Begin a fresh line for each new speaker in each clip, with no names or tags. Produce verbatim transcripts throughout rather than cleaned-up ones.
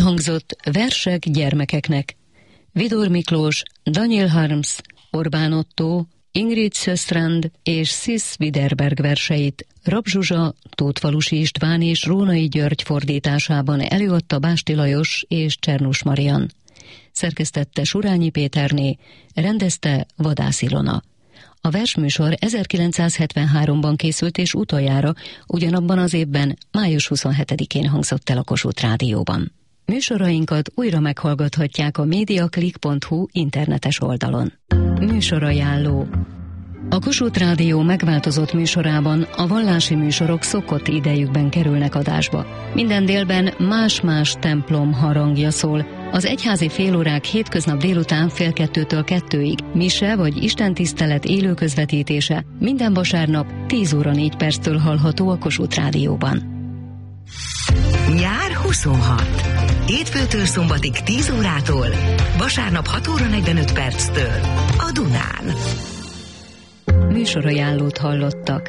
Elhangzott Versek gyermekeknek. Vidor Miklós, Daniel Harms, Orbán Otto, Ingrid Sjöstrand és Sis Widerberg verseit Rabb Zsuzsa, Tótfalusi István és Rónai György fordításában előadta Básti Lajos és Csernus Marian. Szerkesztette Surányi Péterné, rendezte Vadász Ilona. A versműsor ezerkilencszázhetvenháromban készült és utoljára ugyanabban az évben, május huszonhetedikén hangzott el a Kossuth Rádióban. Műsorainkat újra meghallgathatják a mediaclick pont hu internetes oldalon. Műsorajánló. A Kossuth Rádió megváltozott műsorában a vallási műsorok szokott idejükben kerülnek adásba. Minden délben más-más templom harangja szól. Az egyházi félórák hétköznap délután fél kettőtől kettőig, mise vagy istentisztelet élő közvetítése minden vasárnap tíz óra négy perctől hallható a Kossuth Rádióban.
Nyár huszonhat. Hétfőtől szombatig tíz órától, vasárnap hat óra negyvenöt perctől a Dunán.
Műsorajánlót hallottak.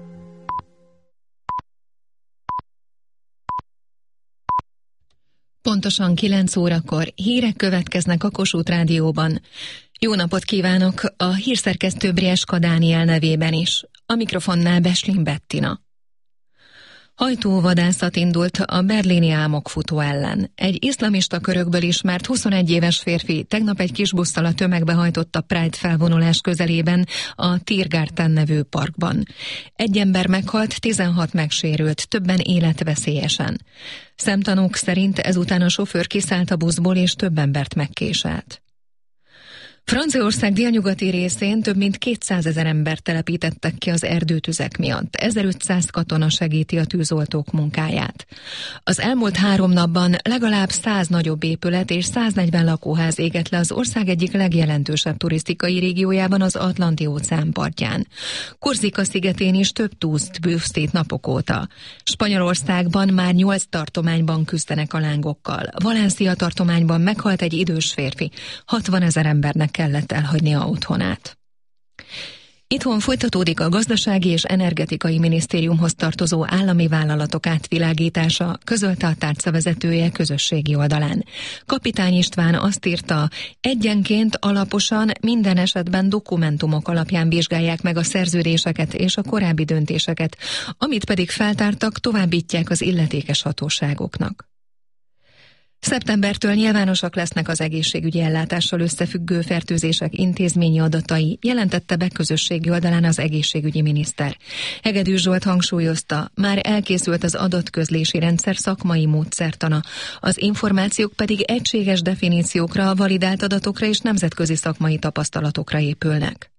Pontosan kilenc órakor hírek következnek a Kossuth Rádióban. Jó napot kívánok a hírszerkesztő Brieska Dániel nevében is. A mikrofonnál Beslin Bettina. Hajtóvadászat indult a berlini álmokfutó ellen. Egy iszlamista körökből ismert huszonegy éves férfi tegnap egy kis busszal a tömegbe hajtott a Pride felvonulás közelében a Tiergarten nevű parkban. Egy ember meghalt, tizenhat megsérült, többen életveszélyesen. Szemtanúk szerint ezután a sofőr kiszállt a buszból és több embert megkéselt. Franciaország délnyugati részén több mint kétszázezer embert telepítettek ki az erdőtüzek miatt. ezerötszáz katona segíti a tűzoltók munkáját. Az elmúlt három napban legalább száz nagyobb épület és száznegyven lakóház égett le az ország egyik legjelentősebb turisztikai régiójában, az Atlanti-óceán partján. Korzika szigetén is több túszt bűvszét napok óta. Spanyolországban már nyolc tartományban küzdenek a lángokkal. Valencia tartományban meghalt egy idős férfi. hatvanezer embernek kellett elhagynia otthonát. Itthon folytatódik a Gazdasági és Energetikai Minisztériumhoz tartozó állami vállalatok átvilágítása, közölte a tárca vezetője közösségi oldalán. Kapitány István azt írta, egyenként alaposan minden esetben dokumentumok alapján vizsgálják meg a szerződéseket és a korábbi döntéseket, amit pedig feltártak, továbbítják az illetékes hatóságoknak. Szeptembertől nyilvánosak lesznek az egészségügyi ellátással összefüggő fertőzések intézményi adatai, jelentette be közösségi oldalán az egészségügyi miniszter. Hegedű Zsolt hangsúlyozta, már elkészült az adatközlési rendszer szakmai módszertana, az információk pedig egységes definíciókra, validált adatokra és nemzetközi szakmai tapasztalatokra épülnek.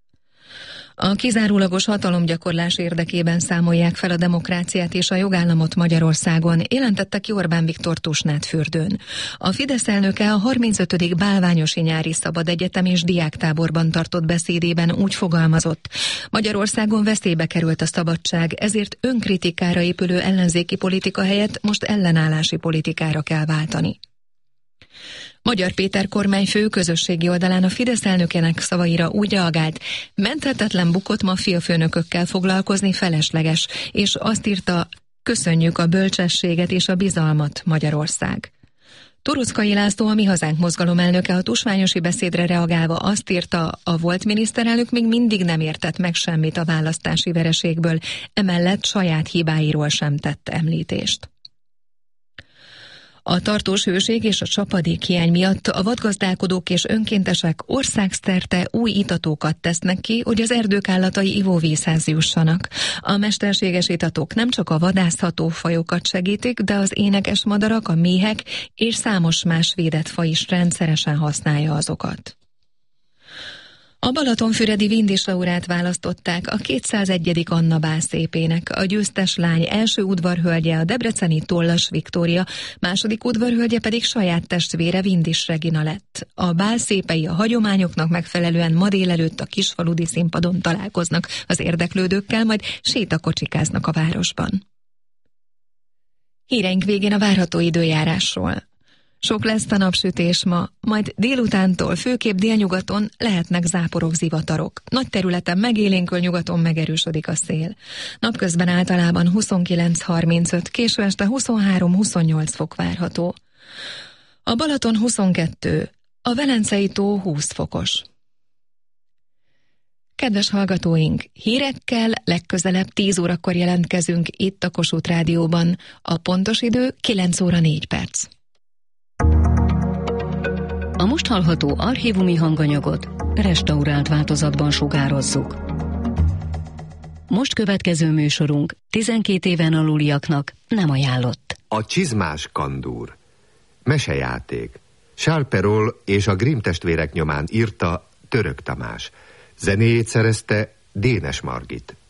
A kizárólagos hatalomgyakorlás érdekében számolják fel a demokráciát és a jogállamot Magyarországon, jelentette ki Orbán Viktor Tusnádfürdőn. A Fidesz elnöke a harmincötödik Bálványosi Nyári Szabad Egyetem és diáktáborban tartott beszédében úgy fogalmazott: Magyarországon veszélybe került a szabadság, ezért önkritikára épülő ellenzéki politika helyett most ellenállási politikára kell váltani. Magyar Péter kormányfő közösségi oldalán a Fidesz elnökének szavaira úgy reagált, menthetetlen bukott maffiafőnökökkel foglalkozni felesleges, és azt írta, köszönjük a bölcsességet és a bizalmat, Magyarország. Toroczkai László, a Mi Hazánk mozgalom elnöke a tusványosi beszédre reagálva azt írta, a volt miniszterelnök még mindig nem értett meg semmit a választási vereségből, emellett saját hibáiról sem tett említést. A tartós hőség és a csapadék hiány miatt a vadgazdálkodók és önkéntesek országszerte új itatókat tesznek ki, hogy az erdők állatai ivóvízhez jussanak. A mesterséges itatók nem csak a vadászható fajokat segítik, de az énekes madarak, a méhek és számos más védett faj is rendszeresen használja azokat. A Balatonfüredi Windislaurát választották a kétszázegyedik Anna Bál szépének. A győztes lány első udvarhölgye a debreceni Tollas Viktória, második udvarhölgye pedig saját testvére Windis Regina lett. A bál szépei a hagyományoknak megfelelően ma délelőtt a Kisfaludi színpadon találkoznak az érdeklődőkkel, majd sétakocsikáznak a városban. Híreink végén a várható időjárásról. Sok lesz a napsütés ma, majd délutántól főképp délnyugaton lehetnek záporok, zivatarok. Nagy területen megélénkül, nyugaton megerősödik a szél. Napközben általában huszonkilenc harmincöt, késő este huszonhárom huszonnyolc fok várható. A Balaton huszonkettő, a Velencei tó húsz fokos. Kedves hallgatóink, hírekkel legközelebb tíz órakor jelentkezünk itt a Kossuth Rádióban. A pontos idő kilenc óra négy perc.
A most hallható archívumi hanganyagot restaurált változatban sugározzuk. Most következő műsorunk tizenkét éven aluliaknak nem ajánlott.
A csizmás kandúr. Mesejáték. Charles Perrault és a Grimm testvérek nyomán írta Török Tamás. Zenéjét szerezte Dénes Margit.